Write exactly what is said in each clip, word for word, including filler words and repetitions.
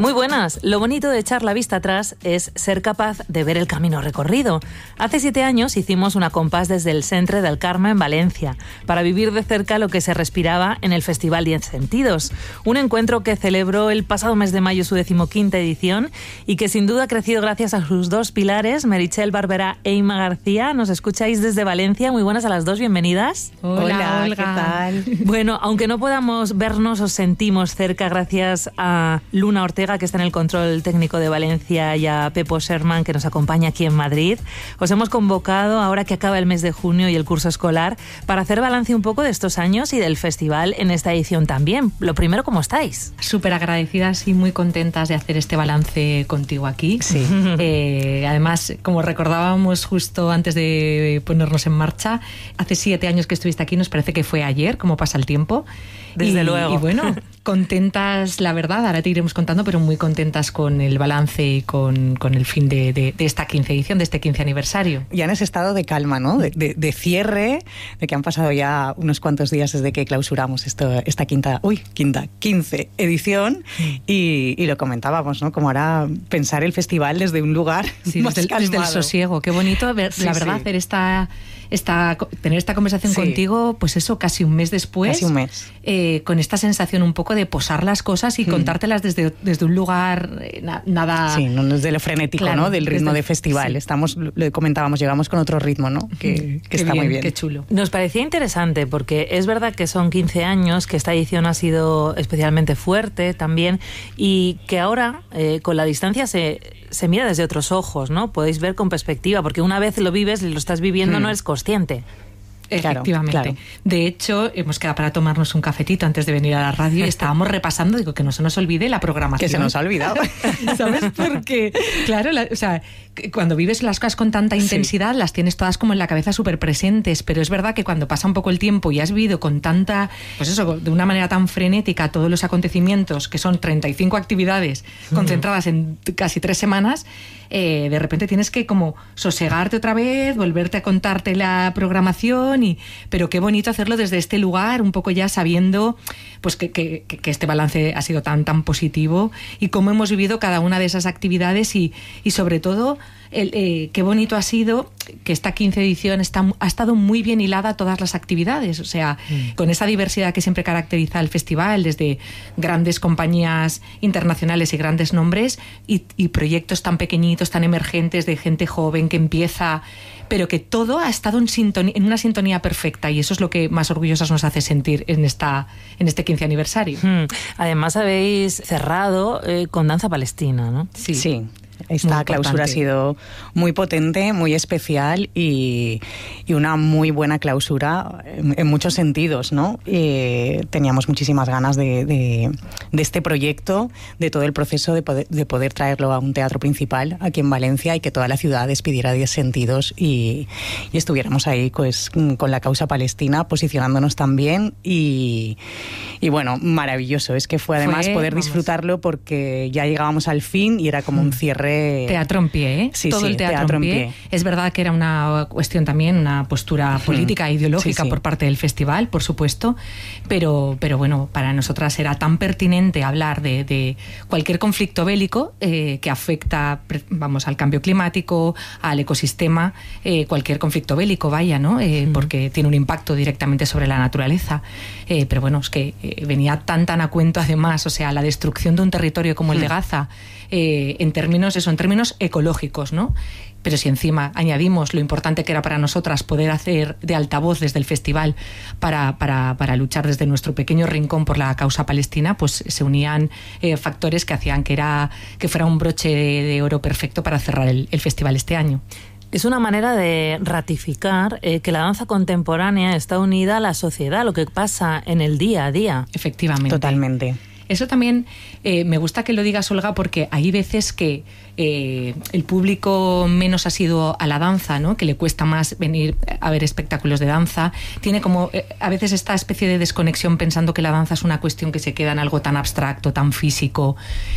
Muy buenas. Lo bonito de echar la vista atrás es ser capaz de ver el camino recorrido. Hace siete años hicimos una compás desde el Centre del Carme en Valencia para vivir de cerca lo que se respiraba en el Festival Diez Sentidos. Un encuentro que celebró el pasado mes de mayo su decimoquinta edición y que sin duda ha crecido gracias a sus dos pilares, Meritxell Barberá e Inma García. Nos escucháis desde Valencia. Muy buenas a las dos, bienvenidas. Hola, Hola, Olga. ¿qué tal? Bueno, aunque no podamos vernos, os sentimos cerca gracias a Luna Ortega, que está en el control técnico de Valencia, y a Pepo Sherman, que nos acompaña aquí en Madrid. Os hemos convocado, ahora que acaba el mes de junio y el curso escolar, para hacer balance un poco de estos años y del festival en esta edición también. Lo primero, ¿cómo estáis? Súper agradecidas y muy contentas de hacer este balance contigo aquí. Sí. Eh, además, como recordábamos justo antes de ponernos en marcha, hace siete años que estuviste aquí, nos parece que fue ayer, como pasa el tiempo. Desde y, luego. Y bueno, contentas, la verdad, ahora te iremos contando, pero muy contentas con el balance y con, con el fin de, de, de esta quince edición, de este quince aniversario. Ya en ese estado de calma, ¿no? De, de, de cierre, de que han pasado ya unos cuantos días desde que clausuramos esto, esta quinta, uy, quinta, quince edición, y, y lo comentábamos, ¿no? Como ahora pensar el festival desde un lugar Sí, más desde, el, calmado. desde el sosiego. Qué bonito, ver, Sí, la verdad, sí. hacer esta, esta, tener esta conversación Sí. contigo, pues eso, casi un mes después. Casi un mes. Eh, con esta sensación un poco de posar las cosas y Mm. contártelas desde, desde un lugar eh, na- nada... Sí, no es de lo frenético, Claro, ¿no? Del ritmo desde- de festival. sí. Estamos, lo comentábamos, llegamos con otro ritmo, ¿no? Que, que Qué está bien, muy bien. Qué chulo. Nos parecía interesante porque es verdad que son quince años, que esta edición ha sido especialmente fuerte también y que ahora eh, con la distancia se, se mira desde otros ojos, ¿no? Podéis ver con perspectiva, porque una vez lo vives, lo estás viviendo, Mm. no eres consciente. Claro, Efectivamente. claro. De hecho, hemos quedado para tomarnos un cafetito antes de venir a la radio y estábamos repasando, digo, que no se nos olvide la programación. Que se nos ha olvidado. ¿Sabes? Porque, claro, la- o sea, que cuando vives las cosas con tanta Sí. intensidad, las tienes todas como en la cabeza súper presentes, pero es verdad que cuando pasa un poco el tiempo y has vivido con tanta, pues eso, de una manera tan frenética todos los acontecimientos, que son treinta y cinco actividades concentradas en t- casi tres semanas, eh, de repente tienes que como sosegarte otra vez, volverte a contarte la programación, y pero qué bonito hacerlo desde este lugar, un poco ya sabiendo pues que, que, que este balance ha sido tan, tan positivo y cómo hemos vivido cada una de esas actividades y, y sobre todo el, eh, qué bonito ha sido que esta quince edición está, ha estado muy bien hilada a todas las actividades, o sea, mm. con esa diversidad que siempre caracteriza al festival, desde grandes compañías internacionales y grandes nombres y, y proyectos tan pequeñitos, tan emergentes, de gente joven que empieza, pero que todo ha estado en, sintonía, en una sintonía perfecta, y eso es lo que más orgullosas nos hace sentir en, esta, en este quince aniversario. Hmm. Además habéis cerrado eh, con danza palestina, ¿no? Sí. Sí. Esta Muy clausura ha importante. sido muy potente, muy especial y, y una muy buena clausura en, en muchos sentidos, ¿no? Eh, teníamos muchísimas ganas de, de, de este proyecto, de todo el proceso de poder, de poder traerlo a un teatro principal aquí en Valencia y que toda la ciudad despidiera Diez Sentidos y, y estuviéramos ahí pues, con la causa palestina, posicionándonos también y, y bueno, maravilloso. Es que fue además Fue, poder vamos. disfrutarlo porque ya llegábamos al fin y era como un cierre. Teatro en pie, ¿eh? Sí, Todo sí, el teatro, teatro en, en pie. pie. Es verdad que era una cuestión también, una postura política, Mm. ideológica Sí, sí. por parte del festival, por supuesto, pero, pero bueno, para nosotras era tan pertinente hablar de, de cualquier conflicto bélico eh, que afecta, vamos, al cambio climático, al ecosistema, eh, cualquier conflicto bélico, vaya, ¿no? Eh, Mm. porque tiene un impacto directamente sobre la naturaleza. Eh, pero bueno, es que eh, venía tan tan a cuento además, o sea, la destrucción de un territorio como el de Gaza, eh, en términos, eso, en términos ecológicos, ¿no? Pero si encima añadimos lo importante que era para nosotras poder hacer de altavoz desde el festival para, para, para luchar desde nuestro pequeño rincón por la causa palestina, pues se unían eh, factores que hacían que, era, que fuera un broche de, de oro perfecto para cerrar el, el festival este año. Es una manera de ratificar eh, que la danza contemporánea está unida a la sociedad, lo que pasa en el día a día. Efectivamente. Totalmente. Eso también eh, me gusta que lo digas, Olga, porque hay veces que eh, el público menos asiduo a la danza, ¿no? Que le cuesta más venir a ver espectáculos de danza, tiene como eh, a veces esta especie de desconexión pensando que la danza es una cuestión que se queda en algo tan abstracto, tan físico.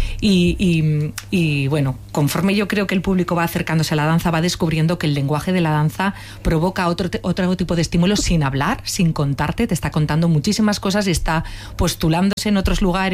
Y, y, y bueno, conforme yo creo que el público va acercándose a la danza, va descubriendo que el lenguaje de la danza provoca otro, otro tipo de estímulos sin hablar, sin contarte, te está contando muchísimas cosas y está postulándose en otros lugares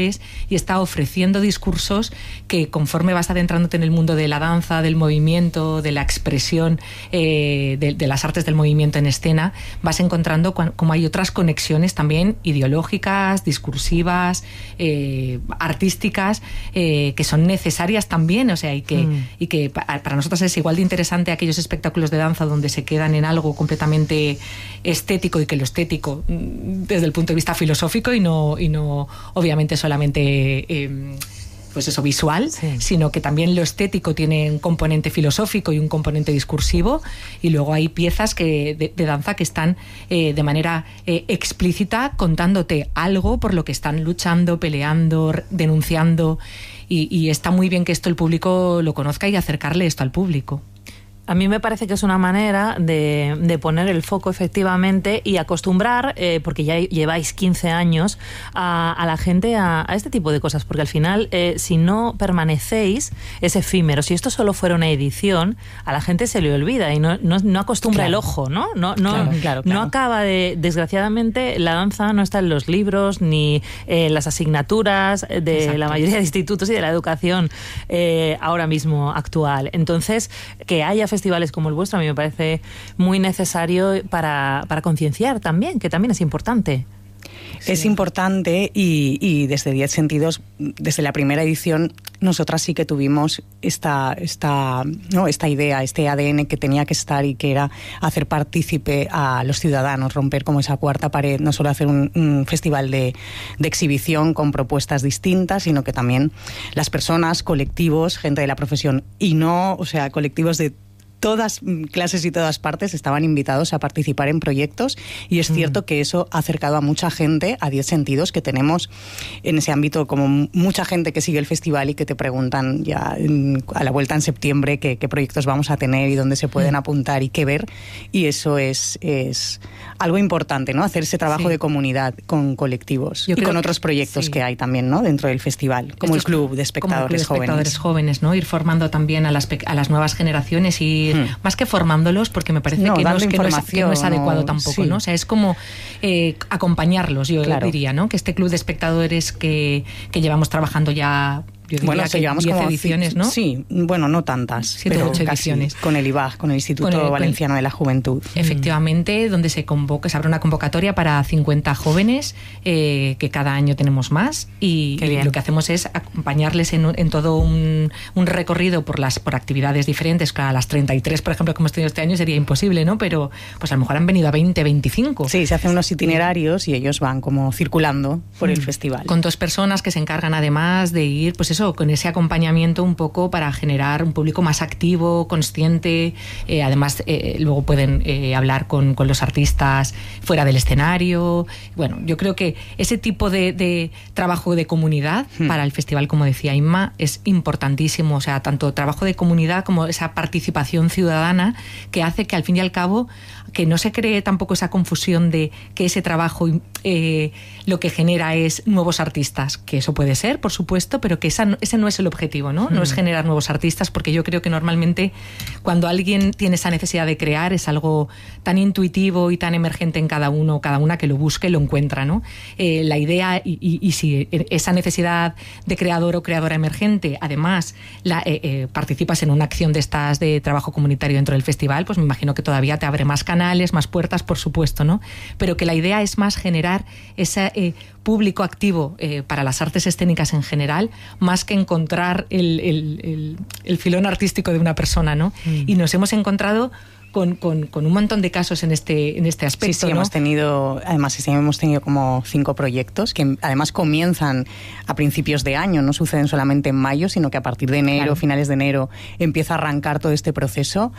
festivales y está ofreciendo discursos que, conforme vas adentrándote en el mundo de la danza, del movimiento, de la expresión, eh, de, de las artes del movimiento en escena, vas encontrando como hay otras conexiones también ideológicas, discursivas, eh, artísticas, eh, que son necesarias también, o sea, y que, mm. y que para nosotros es igual de interesante aquellos espectáculos de danza donde se quedan en algo completamente estético, y que lo estético desde el punto de vista filosófico y no, y no obviamente solamente eh, pues eso, visual, sí. sino que también lo estético tiene un componente filosófico y un componente discursivo, y luego hay piezas que, de, de danza que están eh, de manera eh, explícita contándote algo por lo que están luchando, peleando, denunciando, y, y está muy bien que esto el público lo conozca y acercarle esto al público. A mí me parece que es una manera de, de poner el foco efectivamente y acostumbrar, eh, porque ya lleváis quince años, a, a la gente a, a este tipo de cosas, porque al final, eh, si no permanecéis, es efímero. Si esto solo fuera una edición, a la gente se le olvida y no, no, no acostumbra claro. el ojo, ¿no? No, no, claro, claro, claro. no acaba de... Desgraciadamente, la danza no está en los libros ni en las asignaturas de Exacto. la mayoría de institutos y de la educación eh, ahora mismo actual. Entonces, que haya festivales como el vuestro a mí me parece muy necesario para, para concienciar también, que también es importante. Sí. Es importante y, y desde diez sentidos, desde la primera edición, nosotras sí que tuvimos esta, esta, ¿no? esta idea, este A D N que tenía que estar y que era hacer partícipe a los ciudadanos, romper como esa cuarta pared, no solo hacer un, un festival de, de exhibición con propuestas distintas, sino que también las personas, colectivos, gente de la profesión y no, o sea, colectivos de todas clases y todas partes estaban invitados a participar en proyectos, y es mm. cierto que eso ha acercado a mucha gente a diez sentidos, que tenemos en ese ámbito como mucha gente que sigue el festival y que te preguntan ya a la vuelta en septiembre qué, qué proyectos vamos a tener y dónde se pueden mm. apuntar y qué ver, y eso es, es algo importante, ¿no? Hacer ese trabajo sí. de comunidad con colectivos Yo y con otros proyectos sí. que hay también, ¿no? Dentro del festival, como Esto el Club de Espectadores Jóvenes. Espectadores jóvenes, ¿no? Ir formando también a las, a las nuevas generaciones y Hmm. más que formándolos, porque me parece no, que, no es, que, no es, que no es adecuado tampoco, sí. ¿no? O sea, es como eh, acompañarlos, yo claro. diría, ¿no? Que este club de espectadores que, que llevamos trabajando ya... Yo diría bueno, que llevamos como ediciones, ¿no? Sí, bueno, no tantas, siete, pero ocho casi, ediciones. Con el I B A G, con el Instituto con el, Valenciano con el, de la Juventud. Efectivamente, mm. donde se convoca, se abre una convocatoria para cincuenta jóvenes, eh, que cada año tenemos más, y, y lo que hacemos es acompañarles en, en todo un, un recorrido por las por actividades diferentes. Claro, a las treinta y tres, por ejemplo, que hemos tenido este año sería imposible, ¿no? Pero pues a lo mejor han venido a veinte, veinticinco. Sí, se hacen unos itinerarios y ellos van como circulando por mm. el festival. Con dos personas que se encargan además de ir, pues eso, con ese acompañamiento un poco para generar un público más activo, consciente, eh, además eh, luego pueden eh, hablar con, con los artistas fuera del escenario. Bueno, yo creo que ese tipo de, de trabajo de comunidad hmm. para el festival, como decía Inma, es importantísimo, o sea, tanto trabajo de comunidad como esa participación ciudadana que hace que al fin y al cabo que no se cree tampoco esa confusión de que ese trabajo eh, lo que genera es nuevos artistas, que eso puede ser, por supuesto, pero que esa, ese no es el objetivo, ¿no? No mm. es generar nuevos artistas, porque yo creo que normalmente cuando alguien tiene esa necesidad de crear es algo tan intuitivo y tan emergente en cada uno, cada una, que lo busca y lo encuentra, ¿no? Eh, la idea, y, y, y si esa necesidad de creador o creadora emergente, además la, eh, eh, participas en una acción de estas de trabajo comunitario dentro del festival, pues me imagino que todavía te abre más canales, más puertas, por supuesto, ¿no? Pero que la idea es más generar ese eh, público activo eh, para las artes escénicas en general, más que encontrar el, el, el, el filón artístico de una persona, ¿no? Mm. Y nos hemos encontrado Con, con, con un montón de casos en este en este aspecto. Sí, sí, ¿no? hemos tenido, además sí, hemos tenido como cinco proyectos que además comienzan a principios de año, no suceden solamente en mayo, sino que a partir de enero, claro. finales de enero, empieza a arrancar todo este proceso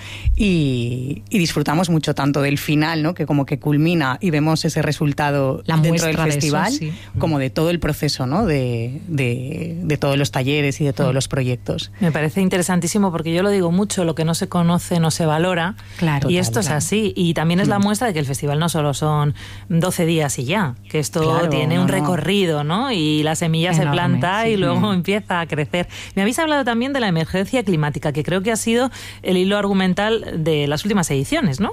y, y disfrutamos mucho tanto del final, ¿no? Que como que culmina y vemos ese resultado La dentro del de festival, eso, sí. como de todo el proceso, ¿no? De, de, de todos los talleres y de todos mm. los proyectos. Me parece interesantísimo porque yo lo digo mucho, lo que no se conoce no se valora. Claro, y esto claro. es así. Y también es la muestra de que el festival no solo son doce días y ya, que esto claro, tiene no, un no. recorrido, ¿no? Y la semilla Enorme, se planta sí. y luego mm. empieza a crecer. Me habéis hablado también de la emergencia climática, que creo que ha sido el hilo argumental de las últimas ediciones, ¿no?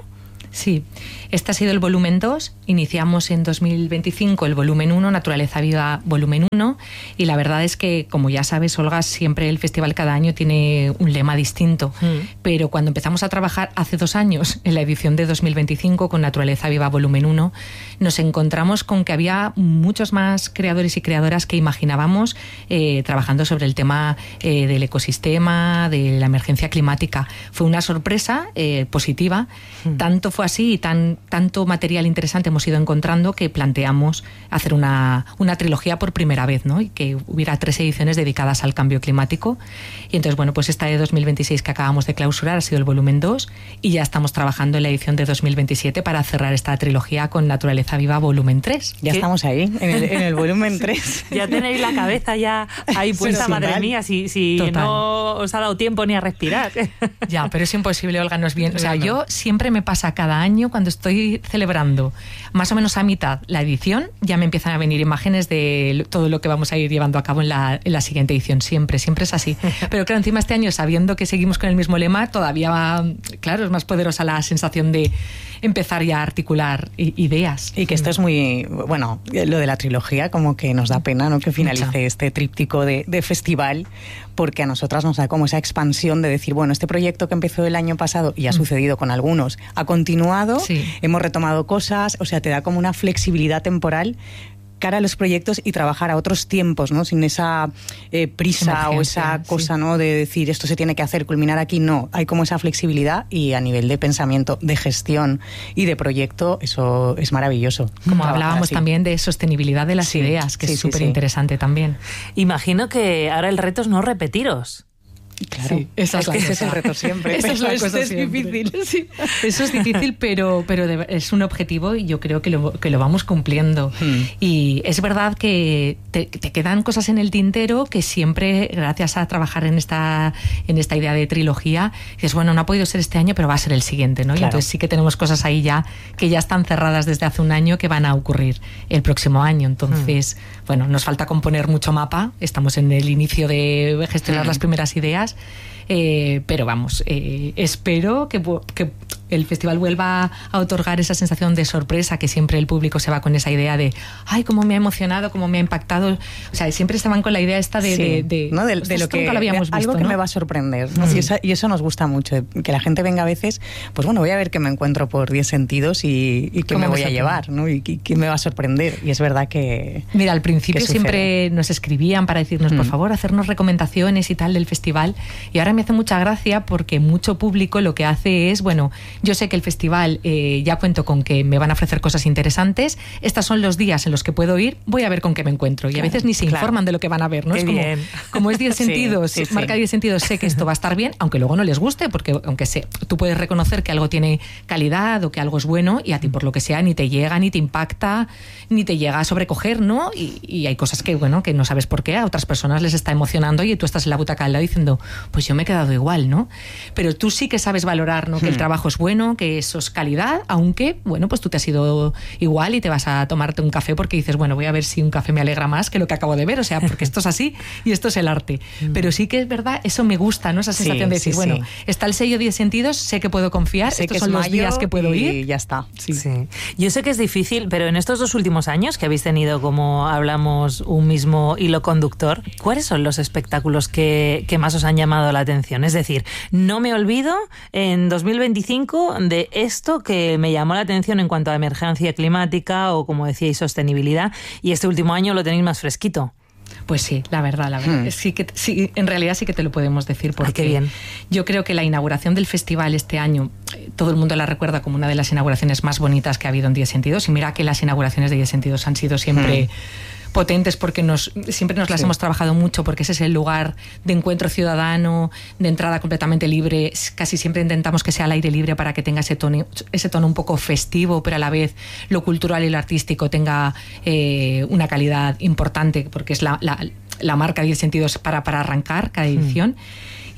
Sí, este ha sido el volumen dos. Iniciamos en dos mil veinticinco el volumen uno, Naturaleza Viva volumen uno, y la verdad es que, como ya sabes, Olga, siempre el festival cada año tiene un lema distinto, mm. pero cuando empezamos a trabajar hace dos años en la edición de dos mil veinticinco con Naturaleza Viva volumen uno, nos encontramos con que había muchos más creadores y creadoras que imaginábamos eh, trabajando sobre el tema eh, del ecosistema, de la emergencia climática. Fue una sorpresa eh, positiva, mm. tanto fue así y tan, tanto material interesante hemos ido encontrando que planteamos hacer una, una trilogía por primera vez, ¿no? Y que hubiera tres ediciones dedicadas al cambio climático. Y entonces, bueno, pues esta de dos mil veintiséis que acabamos de clausurar ha sido el volumen dos, y ya estamos trabajando en la edición de dos mil veintisiete para cerrar esta trilogía con Naturaleza Viva volumen tres. Ya ¿Qué? Estamos ahí, en el, en el volumen tres. Ya tenéis la cabeza ya ahí puesta, sí, madre mía, si, si no os ha dado tiempo ni a respirar. Ya, pero es imposible, Olga, no es bien. O sea, yo siempre me pasa cada año cuando estoy celebrando más o menos a mitad la edición, ya me empiezan a venir imágenes de todo lo que vamos a ir llevando a cabo en la, en la siguiente edición. Siempre, siempre es así. Pero claro, encima este año, sabiendo que seguimos con el mismo lema, todavía, claro, es más poderosa la sensación de empezar ya a articular ideas. Y que esto es muy, bueno, lo de la trilogía como que nos da pena, ¿no?, que finalice Mucha. este tríptico de, de festival, porque a nosotras nos da como esa expansión de decir, bueno, este proyecto que empezó el año pasado, y ha sucedido con algunos, ha continuado, sí. hemos retomado cosas, o sea, te da como una flexibilidad temporal cara a los proyectos y trabajar a otros tiempos, ¿no? Sin esa eh, prisa o esa cosa, sí. ¿no?, de decir esto se tiene que hacer, culminar aquí. No, hay como esa flexibilidad, y a nivel de pensamiento, de gestión y de proyecto, eso es maravilloso. Como hablábamos así. También de sostenibilidad de las sí, ideas, que sí, es súper sí, interesante sí. también. Imagino que ahora el reto es no repetiros. Claro, sí, esa es la ese es el reto siempre. Esa es la cosa es siempre. difícil. Sí. Eso es difícil, pero, pero de, es un objetivo, y yo creo que lo, que lo vamos cumpliendo. Hmm. Y es verdad que te, te quedan cosas en el tintero que siempre, gracias a trabajar en esta, en esta idea de trilogía, dices, bueno, no ha podido ser este año, pero va a ser el siguiente, ¿no? Claro. Y entonces sí que tenemos cosas ahí ya que ya están cerradas desde hace un año, que van a ocurrir el próximo año. Entonces, hmm. bueno, nos falta componer mucho mapa. Estamos en el inicio de gestionar hmm. las primeras ideas. Eh, pero vamos, eh, espero que, que el festival vuelva a otorgar esa sensación de sorpresa, que siempre el público se va con esa idea de ay, cómo me ha emocionado, cómo me ha impactado. O sea, siempre se van con la idea esta de, sí, de, de, ¿no? de, de lo que, nunca lo habíamos de, visto, algo que ¿no? me va a sorprender, ¿no? Mm. Y, eso, y eso nos gusta mucho, que la gente venga a veces, pues bueno, voy a ver qué me encuentro por diez sentidos y, y qué me voy a llevar, ¿no? Y qué me va a sorprender. Y es verdad que mira, al principio siempre nos escribían para decirnos, mm. por favor, hacernos recomendaciones y tal del festival, y ahora me hace mucha gracia porque mucho público lo que hace es, bueno, yo sé que el festival Eh, ya cuento con que me van a ofrecer cosas interesantes, estos son los días en los que puedo ir, voy a ver con qué me encuentro. Y claro, a veces ni se claro. informan de lo que van a ver, ¿no? Qué es como, bien. como es diez sentidos, sí, sí, marca sí. diez sentidos, sé que esto va a estar bien, aunque luego no les guste, porque aunque sé, tú puedes reconocer que algo tiene calidad o que algo es bueno, y a ti por lo que sea ni te llega, ni te impacta, ni te llega a sobrecoger, ¿no? Y, y hay cosas que, bueno, que no sabes por qué, a otras personas les está emocionando y tú estás en la butaca al lado diciendo, pues yo me he quedado igual, ¿no? Pero tú sí que sabes valorar, ¿no? Que hmm. el trabajo es bueno, que eso es calidad, aunque bueno, pues tú te has ido igual y te vas a tomarte un café porque dices, bueno, voy a ver si un café me alegra más que lo que acabo de ver, o sea, porque esto es así y esto es el arte. Pero sí que es verdad, eso me gusta, ¿no? Esa sensación sí, de decir, sí, bueno, sí. está el sello diez sentidos, sé que puedo confiar, sé estos que son los días que puedo ir. Y ya está. Sí. Sí. Yo sé que es difícil, pero en estos dos últimos años que habéis tenido, como hablamos, un mismo hilo conductor, ¿cuáles son los espectáculos que, que más os han llamado la atención? Es decir, no me olvido en dos mil veinticinco de esto que me llamó la atención en cuanto a emergencia climática o, como decíais, sostenibilidad, y este último año lo tenéis más fresquito. Pues sí, la verdad, la verdad. Hmm. Sí que, sí, en realidad sí que te lo podemos decir, porque Ay, qué bien. Yo creo que la inauguración del festival este año, todo el mundo la recuerda como una de las inauguraciones más bonitas que ha habido en diez sentidos, y mira que las inauguraciones de diez sentidos han sido siempre... Hmm. potentes, porque nos siempre nos las sí. hemos trabajado mucho, porque ese es el lugar de encuentro ciudadano, de entrada completamente libre. Casi siempre intentamos que sea al aire libre para que tenga ese tono, ese tono un poco festivo, pero a la vez lo cultural y lo artístico tenga eh, una calidad importante, porque es la, la, la marca diez sentidos para, para arrancar cada edición. Mm.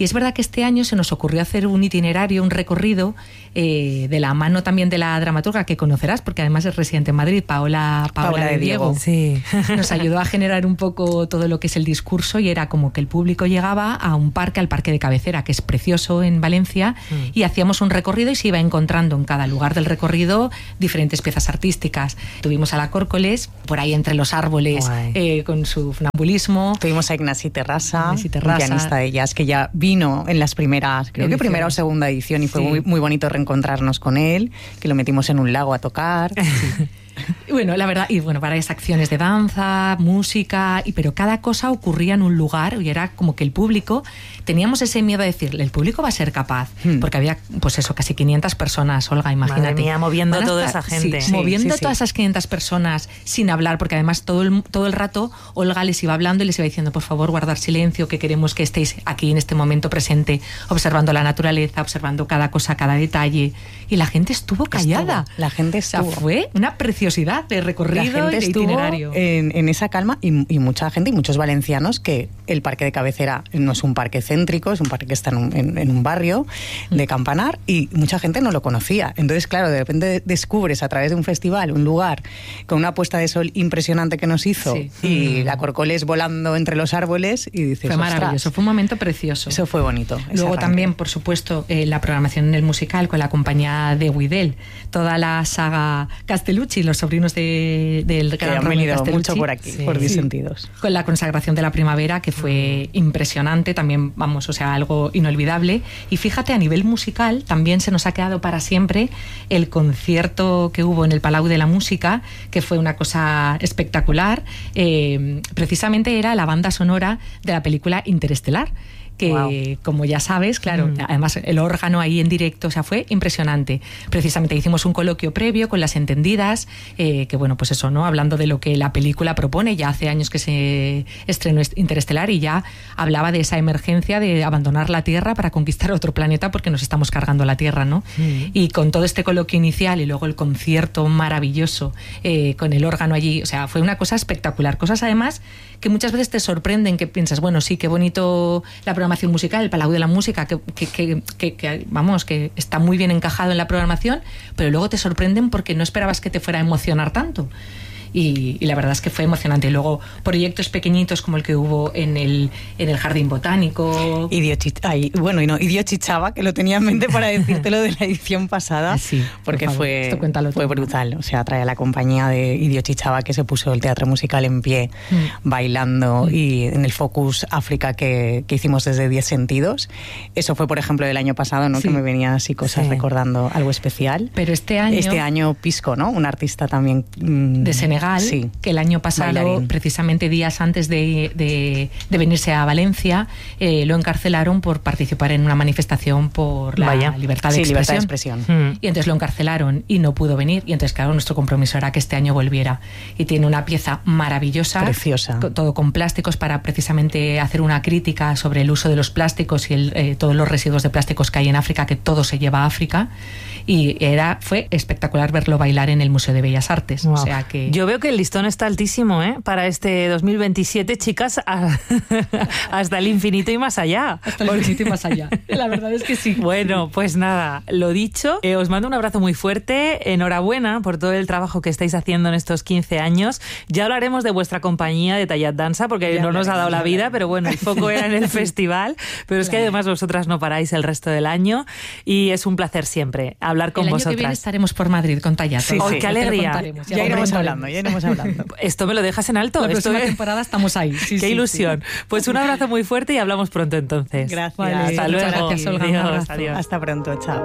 Y es verdad que este año se nos ocurrió hacer un itinerario, un recorrido, eh, de la mano también de la dramaturga que conocerás, porque además es residente en Madrid, Paola, Paola, Paola de, de Diego. Sí. Nos ayudó a generar un poco todo lo que es el discurso y era como que el público llegaba a un parque, al Parque de Cabecera, que es precioso en Valencia, mm. y hacíamos un recorrido y se iba encontrando en cada lugar del recorrido diferentes piezas artísticas. Tuvimos a la Córcoles, por ahí entre los árboles, eh, con su funambulismo. Tuvimos a Ignasi Terrassa, Ignasi Terrassa, un pianista de jazz que ya vino en las primeras, creo edición. que primera o segunda edición, y fue sí. muy, muy bonito reencontrarnos con él, que lo metimos en un lago a tocar. Sí. Bueno, la verdad, y bueno, varias acciones de danza, música, y pero cada cosa ocurría en un lugar y era como que el público, teníamos ese miedo de decirle, el público va a ser capaz, hmm. porque había, pues eso, casi quinientas personas, Olga, imagínate. Madre mía, moviendo estar, toda esa gente. Sí, sí, moviendo sí, todas sí. esas quinientas personas sin hablar, porque además todo el, todo el rato Olga les iba hablando y les iba diciendo, por favor, guardar silencio, que queremos que estéis aquí en este momento presente, observando la naturaleza, observando cada cosa, cada detalle. Y la gente estuvo callada. Estuvo, la gente estuvo. O sea, fue una preciosidad de recorrido. La gente y de estuvo itinerario. En, en esa calma y, y mucha gente y muchos valencianos, que el Parque de Cabecera no es un parque céntrico, es un parque que está en un, en, en un barrio de Campanar, y mucha gente no lo conocía. Entonces, claro, de repente descubres a través de un festival un lugar con una puesta de sol impresionante que nos hizo, sí. y la Córcoles volando entre los árboles, y dices, fue maravilloso, fue un momento precioso. Eso fue bonito. Luego también, por supuesto, eh, la programación en el musical con la compañía de Huidel, toda la saga Castellucci, los sobrinos de, del que han venido mucho por aquí, sí. por Disentidos. Sí. Con la consagración de la primavera, que fue mm. impresionante, también, vamos, o sea, algo inolvidable. Y fíjate, a nivel musical, también se nos ha quedado para siempre el concierto que hubo en el Palau de la Música, que fue una cosa espectacular. Eh, precisamente era la banda sonora de la película Interestelar, que wow. como ya sabes, claro, mm. además el órgano ahí en directo, o sea, fue impresionante. Precisamente hicimos un coloquio previo con las entendidas, eh, que bueno, pues eso, ¿no? Hablando de lo que la película propone, ya hace años que se estrenó Interestelar y ya hablaba de esa emergencia de abandonar la Tierra para conquistar otro planeta porque nos estamos cargando la Tierra, ¿no? Mm. Y con todo este coloquio inicial y luego el concierto maravilloso, eh, con el órgano allí, o sea, fue una cosa espectacular. Cosas además que muchas veces te sorprenden, que piensas, bueno, sí, qué bonito la programación musical, el Palau de la Música, que, que, que, que, que vamos, que está muy bien encajado en la programación, pero luego te sorprenden porque no esperabas que te fuera a emocionar tanto. Y, y la verdad es que fue emocionante. Y luego proyectos pequeñitos como el que hubo en el, en el Jardín Botánico. Idio Ay, bueno, y no, Idio Chichaba, que lo tenía en mente para decírtelo de la edición pasada, sí, porque por fue, fue brutal. O sea, trae a la compañía de Idio Chichaba, que se puso el teatro musical en pie, mm. bailando, mm. y en el Focus África que, que hicimos desde Diez Sentidos. Eso fue, por ejemplo, del año pasado, ¿no? Sí. Que me venían así cosas, sí. recordando algo especial. Pero este año... Este año Pisco, ¿no? Un artista también... Mmm, de Senegal. Sí, que el año pasado, bailarín. precisamente días antes de, de, de venirse a Valencia, eh, lo encarcelaron por participar en una manifestación por la Vaya. libertad de sí, expresión. Libertad de expresión. Mm. Y entonces lo encarcelaron y no pudo venir. Y entonces, claro, nuestro compromiso era que este año volviera. Y tiene una pieza maravillosa, preciosa, todo con plásticos, para precisamente hacer una crítica sobre el uso de los plásticos y el, eh, todos los residuos de plásticos que hay en África, que todo se lleva a África. Y era, fue espectacular verlo bailar en el Museo de Bellas Artes. Wow. O sea que... Yo veo que el listón está altísimo, ¿eh? Para este dos mil veintisiete, chicas, a... hasta el infinito y más allá. Hasta el infinito y más allá. La verdad es que sí. Bueno, pues nada, lo dicho, eh, os mando un abrazo muy fuerte. Enhorabuena por todo el trabajo que estáis haciendo en estos quince años. Ya hablaremos de vuestra compañía de Tallat Dansa, porque ya no nos ha dado la vida, pero bueno, el foco era en el festival. Pero es que además vosotras no paráis el resto del año y es un placer siempre hablar con el año vosotras. Que viene estaremos por Madrid con Tallat. Sí, ¡Oh, sí. qué alegría! Ya, ya iremos hablando, ya iremos hablando. Esto me lo dejas en alto. La próxima Esto es... temporada estamos ahí. Sí, qué sí, ilusión. Sí. Pues un abrazo muy fuerte y hablamos pronto entonces. Gracias. Vale, hasta luego. Gracias, Olga. Adiós, adiós. Hasta pronto. Chao.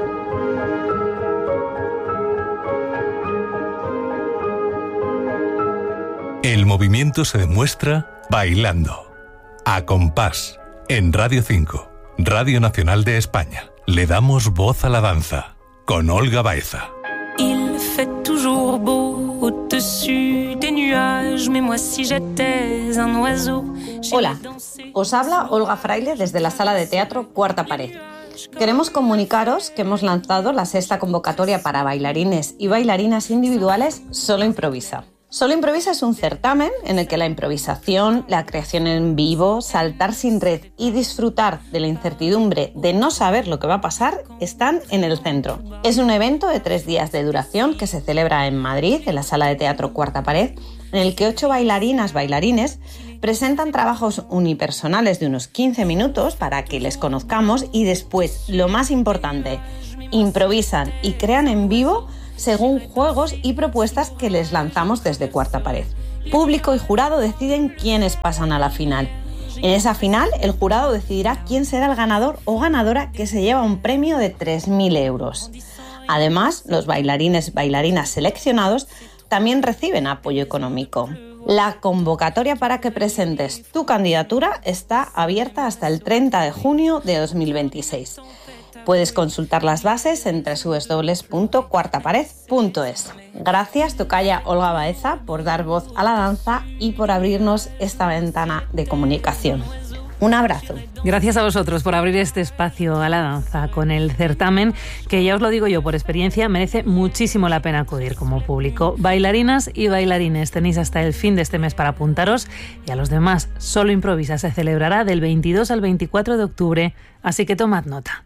El movimiento se demuestra bailando. A compás. En Radio cinco, Radio Nacional de España. Le damos voz a la danza. Con Olga Baeza. Il fait toujours beau au-dessus des nuages, mais moi si j'étais un oiseau. Hola, os habla Olga Fraile desde la sala de teatro Cuarta Pared. Queremos comunicaros que hemos lanzado la sexta convocatoria para bailarines y bailarinas individuales Solo Improvisa. Solo Improvisa es un certamen en el que la improvisación, la creación en vivo, saltar sin red y disfrutar de la incertidumbre de no saber lo que va a pasar están en el centro. Es un evento de tres días de duración que se celebra en Madrid, en la Sala de Teatro Cuarta Pared, en el que ocho bailarinas, bailarines, presentan trabajos unipersonales de unos quince minutos para que les conozcamos y después, lo más importante, improvisan y crean en vivo según juegos y propuestas que les lanzamos desde Cuarta Pared. Público y jurado deciden quiénes pasan a la final. En esa final, el jurado decidirá quién será el ganador o ganadora que se lleva un premio de tres mil euros. Además, los bailarines bailarinas seleccionados también reciben apoyo económico. La convocatoria para que presentes tu candidatura está abierta hasta el treinta de junio de dos mil veintiséis. Puedes consultar las bases en doble u doble u doble u punto cuarta pared punto es. Gracias, tocaya Olga Baeza, por dar voz a la danza y por abrirnos esta ventana de comunicación. Un abrazo. Gracias a vosotros por abrir este espacio a la danza con el certamen, que ya os lo digo yo por experiencia, merece muchísimo la pena acudir como público. Bailarinas y bailarines, tenéis hasta el fin de este mes para apuntaros, y a los demás, Solo Improvisa se celebrará del veintidós al veinticuatro de octubre, así que tomad nota.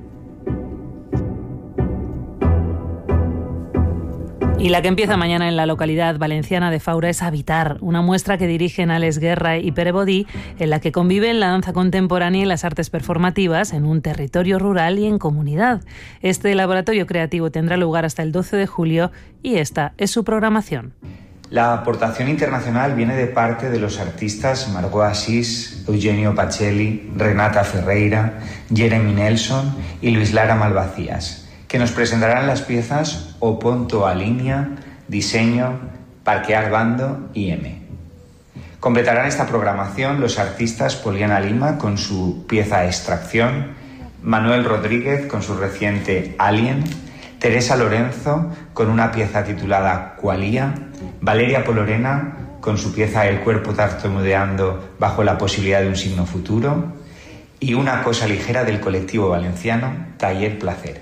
Y la que empieza mañana en la localidad valenciana de Faura es Habitar, una muestra que dirigen Alex Guerra y Pere Bodí, en la que conviven la danza contemporánea y las artes performativas en un territorio rural y en comunidad. Este laboratorio creativo tendrá lugar hasta el doce de julio y esta es su programación. La aportación internacional viene de parte de los artistas Margot Asís, Eugenio Pacelli, Renata Ferreira, Jeremy Nelson y Luis Lara Malvacías, que nos presentarán las piezas O Ponto a Línea, Diseño, Parquear Bando y M. Completarán esta programación los artistas Poliana Lima con su pieza Extracción, Manuel Rodríguez con su reciente Alien, Teresa Lorenzo con una pieza titulada Qualia, Valeria Polorena con su pieza El cuerpo tartamudeando bajo la posibilidad de un signo futuro y Una cosa ligera del colectivo valenciano Taller Placer.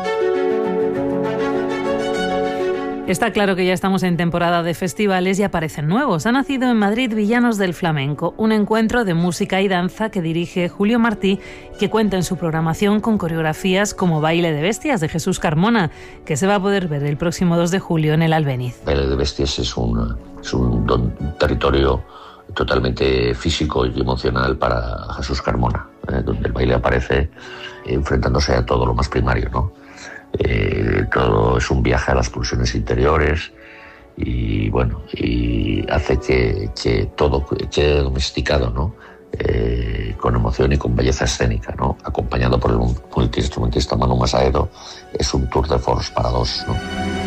Está claro que ya estamos en temporada de festivales y aparecen nuevos. Ha nacido en Madrid Villanos del Flamenco, un encuentro de música y danza que dirige Julio Martí, que cuenta en su programación con coreografías como Baile de Bestias de Jesús Carmona, que se va a poder ver el próximo dos de julio en el Albéniz. Baile de Bestias es un, es un, un territorio totalmente físico y emocional para Jesús Carmona, eh, donde el baile aparece enfrentándose a todo lo más primario, ¿no? Eh, todo es un viaje a las pulsiones interiores y bueno, y hace que, que todo quede domesticado, ¿no? Eh, con emoción y con belleza escénica, ¿no? Acompañado por el multiinstrumentista Manu Masaedo. Es un tour de force para dos, ¿no?